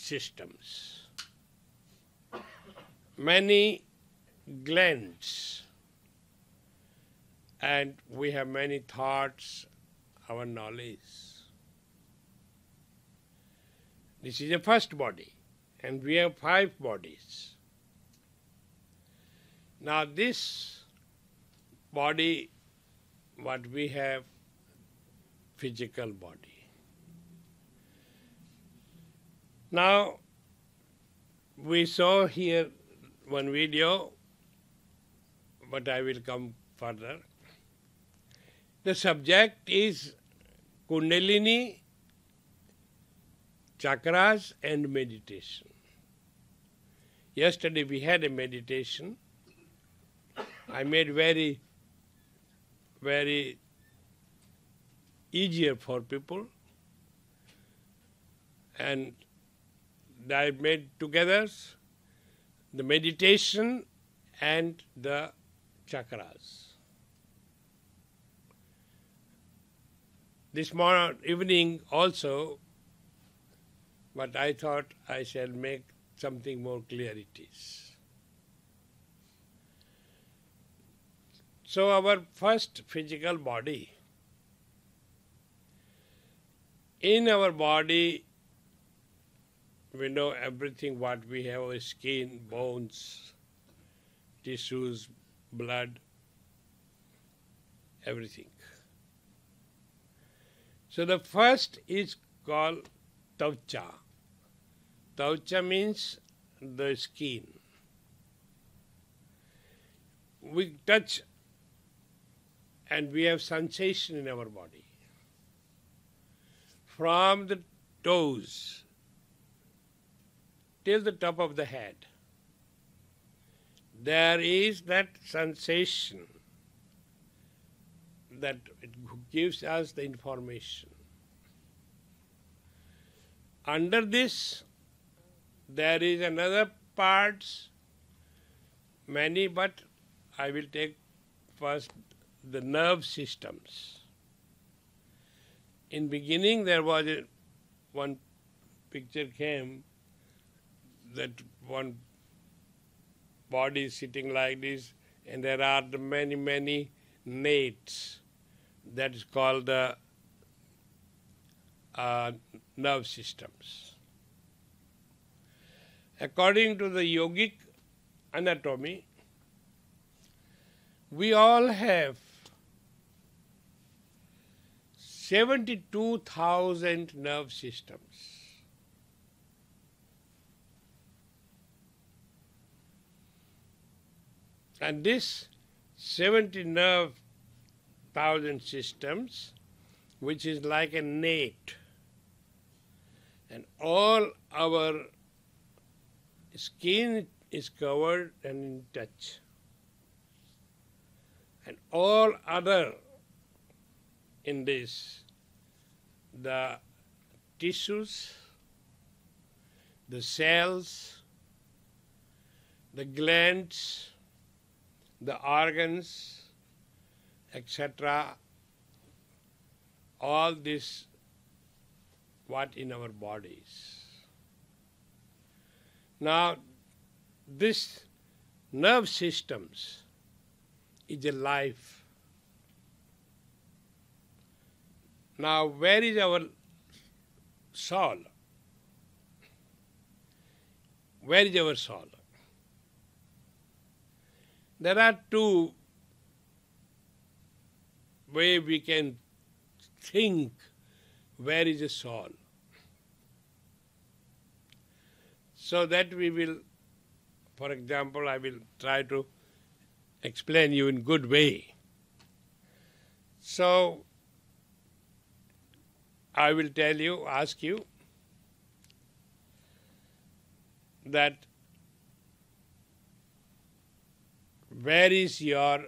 systems, many glands, and we have many thoughts, our knowledge. This is the first body, and we have 5 bodies. Now this body, what we have, physical body. Now we saw here one video, but I will come further. The subject is Kundalini, chakras and meditation. Yesterday we had a meditation. I made very easier for people, and I made together the meditation and the chakras. This evening also, but I thought I shall make something more clarities. So our first physical body, in our body we know everything what we have, our skin, bones, tissues, blood, everything. So the first is called Tavcha. Tavcha means the skin. We touch and we have sensation in our body. From the toes till the top of the head, there is that sensation that it gives us the information. Under this, there is another parts, many, but I will take first the nerve systems. In beginning there was one picture came that one body is sitting like this, and there are the many nates. That is called the nerve systems. According to the yogic anatomy, we all have 72,000 nerve systems. And this 70,000 systems, which is like a net, and all our skin is covered and in touch. And all other in this, the tissues, the cells, the glands, the organs, etc., all this what in our bodies. Now this nerve systems is a life. Now where is our soul? Where is our soul? There are 2 ways we can think where is the soul. So that we will, for example, I will try to explain you in good way. So I will tell you, ask you that where is your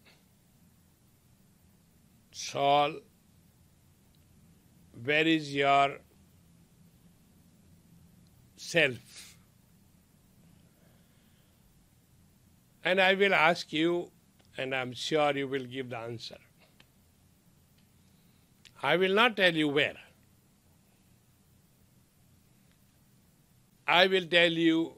soul? Where is your self? And I will ask you, and I am sure you will give the answer. I will not tell you where. I will tell you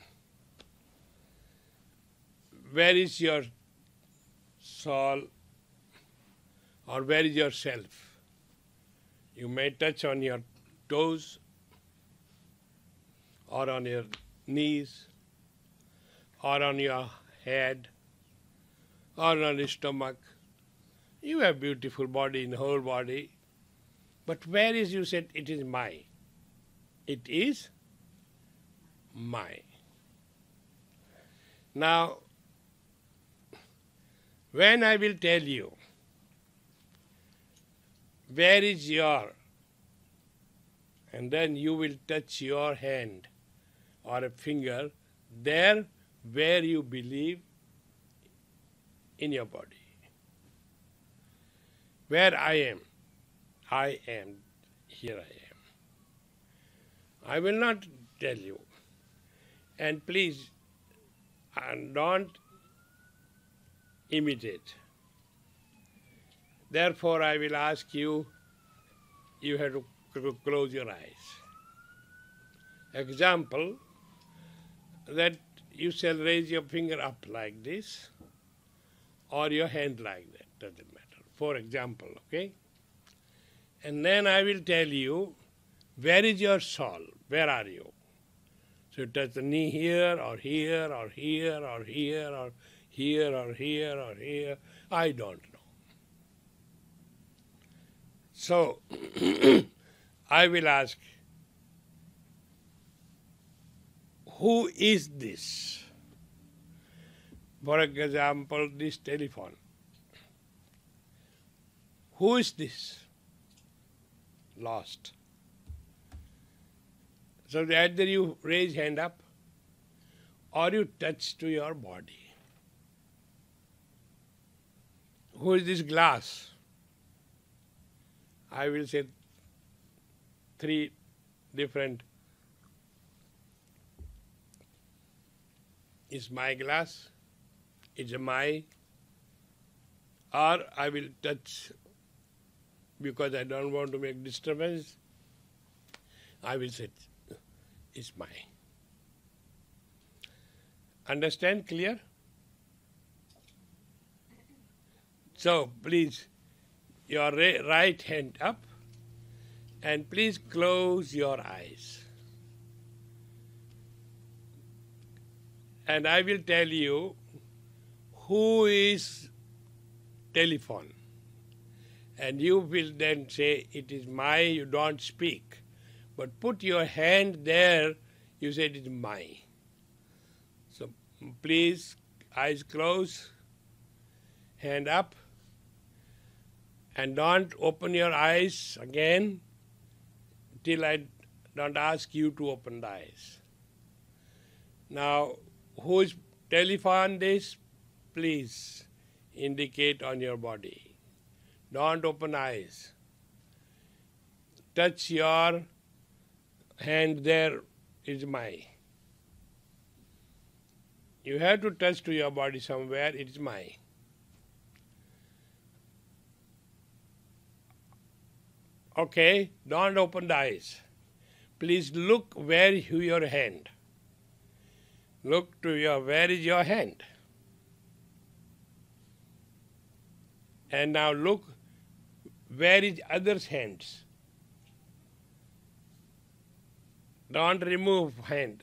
where is your soul or where is your self. You may touch on your toes or on your knees or on your head or on your stomach. You have beautiful body in the whole body. But where is, you said, it is my. It is my. Now, when I will tell you where is your, and then you will touch your hand or a finger there where you believe in your body. Where I am, here I am. I will not tell you. And please, don't imitate. Therefore, I will ask you, you have to close your eyes. Example, that you shall raise your finger up like this, or your hand like that, doesn't matter. For example, okay? And then I will tell you, where is your soul? Where are you? So you touch the knee here, or here, or here, or here, or here, or here, or here. I don't know. So, I will ask, who is this? For example, this telephone. Who is this? Lost. So either you raise hand up or you touch to your body. Who is this glass? I will say three different. Is my glass? Is my? Or I will touch, because I don't want to make disturbance, I will say, is mine. Understand? Clear? So, please, your right hand up, and please close your eyes. And I will tell you who is telephone. And you will then say, it is my, you don't speak. But put your hand there, you say it is my. So please, eyes closed, hand up, and don't open your eyes again till I don't ask you to open the eyes. Now, who is telephone this? Please indicate on your body. Don't open eyes. Touch your hand there, is my. You have to touch to your body somewhere, it is my. Okay, don't open the eyes. Please look where is your hand. Look to your, where is your hand? And now look, where is others' hands? Don't remove hand.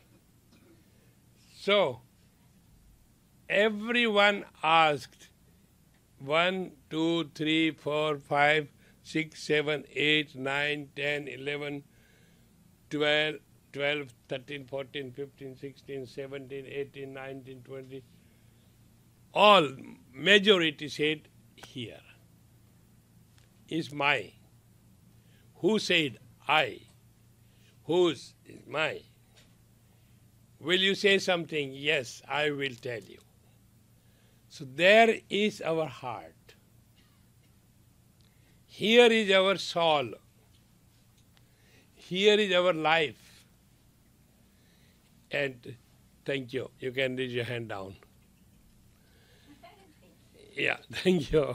So, everyone asked 1, 2, 3, 4, 5, 6, 7, 8, 9, 10, 11, 12, 13, 14, 15, 16, 17, 18, 19, 20. All majority said here. Is my. Who said I? Whose is my? Will you say something? Yes, I will tell you. So there is our heart. Here is our soul. Here is our life. And thank you. You can raise your hand down. Yeah, thank you.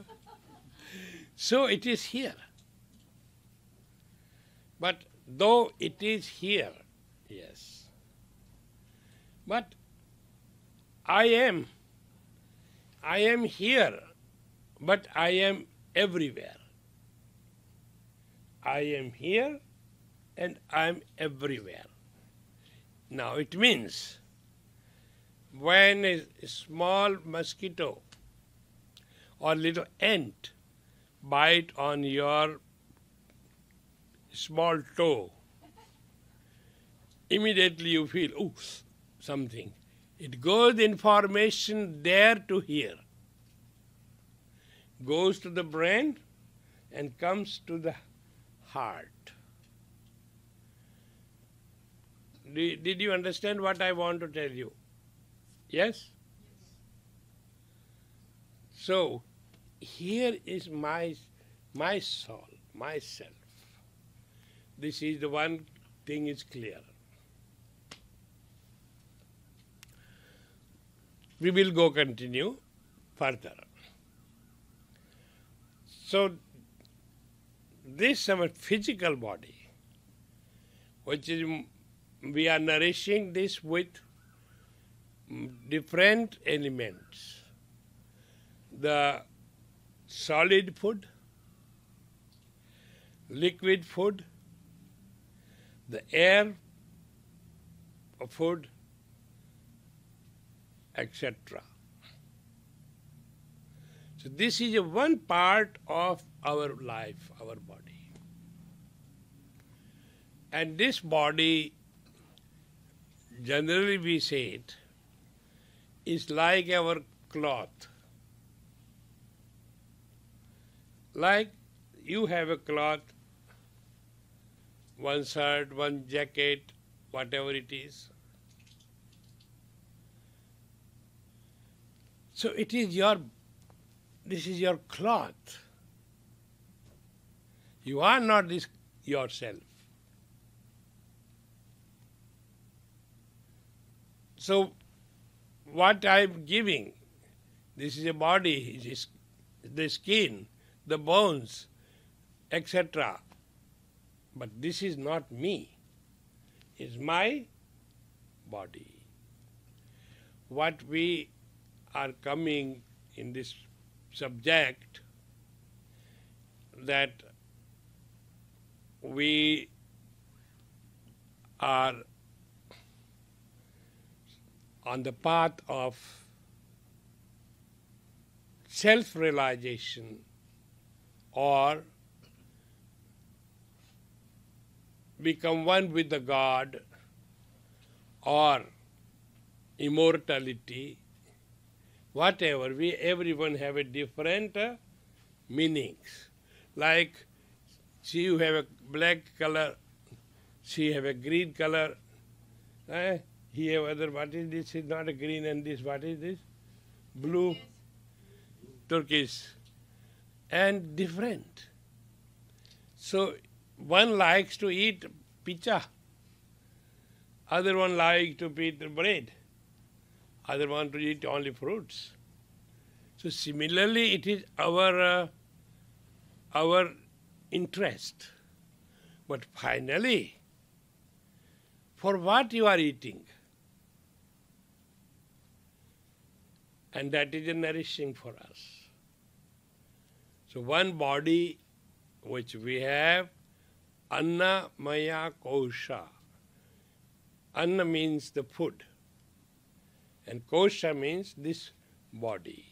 So it is here. But though it is here, Yes. But I am here, but I am everywhere. I am here and I am everywhere. Now it means when a small mosquito or little ant bite on your small toe, immediately you feel, oh, something. It goes information there to here, goes to the brain and comes to the heart. Did you understand what I want to tell you? Yes? So, here is my soul, myself. This is the one thing is clear. We will go continue further. So, this our physical body, which is we are nourishing this with different elements. The solid food, liquid food, the air food, etc. So this is a one part of our life, our body. And this body, generally we say it, is like our cloth. Like you have a cloth, one shirt, one jacket, whatever it is. So it is this is your cloth. You are not this yourself. So what I am giving, this is a body, it is the skin, the bones, etc. But this is not me. It's my body. What we are coming in this subject, that we are on the path of self-realization or become one with the God or immortality, whatever, everyone have a different meanings. Like, see, you have a black color, she have a green color, he have other, what is this? Is not a green, and this, what is this? Blue, turquoise, and different. So one likes to eat pizza, other one likes to eat bread, other want to eat only fruits. So similarly, it is our interest. But finally, for what you are eating, and that is nourishing for us. So one body which we have, Anna Maya Kosha. Anna means the food, and Kosha means this body.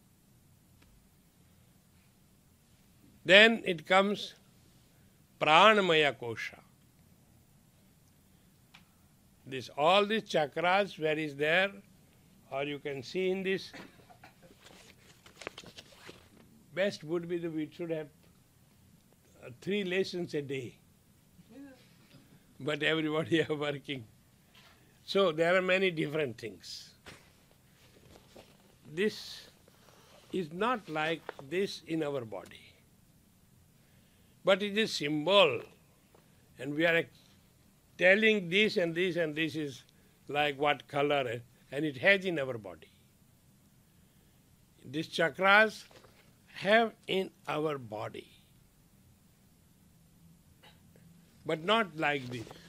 Then it comes Pranamaya Kosha. All these chakras, where is there, or you can see in this, best would be that we should have 3 lessons a day. But everybody are working. So there are many different things. This is not like this in our body, but it is a symbol, and we are telling this and this and this is like what color, and it has in our body. These chakras have in our body, but not like this.